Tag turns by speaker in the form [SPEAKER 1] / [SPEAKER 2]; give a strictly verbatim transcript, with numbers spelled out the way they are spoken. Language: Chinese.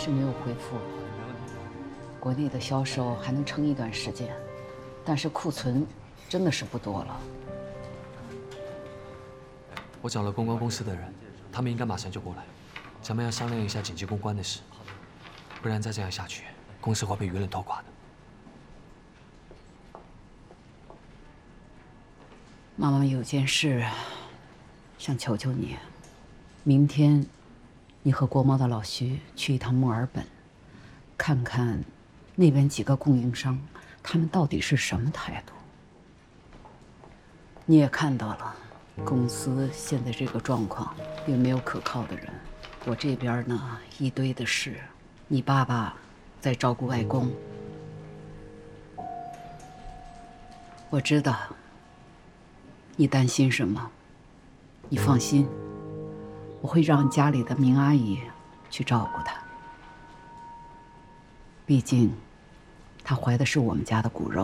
[SPEAKER 1] 是没有恢复，国内的销售还能撑一段时间，但是库存真的是不多了。
[SPEAKER 2] 我找了公关公司的人，他们应该马上就过来，咱们要商量一下紧急公关的事，不然再这样下去，公司会被舆论拖垮的。
[SPEAKER 1] 妈妈有件事想求求你，明天你和国贸的老徐去一趟墨尔本，看看那边几个供应商，他们到底是什么态度。你也看到了，公司现在这个状况，也没有可靠的人。我这边呢，一堆的事，你爸爸在照顾外公，我知道你担心什么，你放心，我会让家里的明阿姨去照顾他。毕竟，她怀的是我们家的骨肉。